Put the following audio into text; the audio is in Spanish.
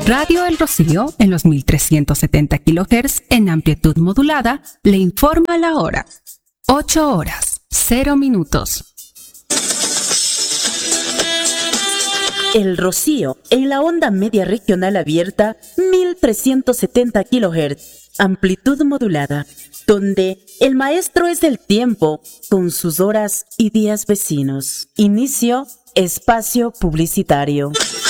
Radio El Rocío, en los 1370 kHz en amplitud modulada, le informa la hora. 8 horas, 0 minutos. El Rocío, en la onda media regional abierta, 1370 kHz, amplitud modulada, donde el maestro es el tiempo, con sus horas y días vecinos. Inicio, espacio publicitario.